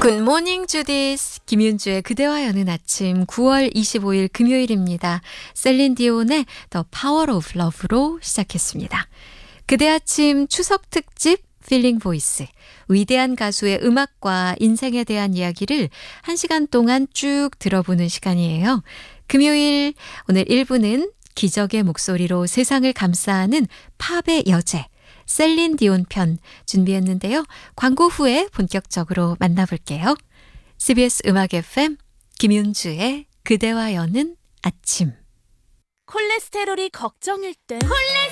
굿모닝 주디스 김윤주의 그대와 여는 아침 9월 25일 금요일입니다. 셀린 디온의 The Power of Love로 시작했습니다. 그대 아침 추석 특집 필링 보이스, 위대한 가수의 음악과 인생에 대한 이야기를 1시간 동안 쭉 들어보는 시간이에요. 금요일 오늘 1부는 기적의 목소리로 세상을 감싸는 팝의 여제 셀린 디온 편 준비했는데요. 광고 후에 본격적으로 만나볼게요. CBS 음악 FM 김윤주의 그대와 여는 아침. 콜레스테롤이 걱정일 땐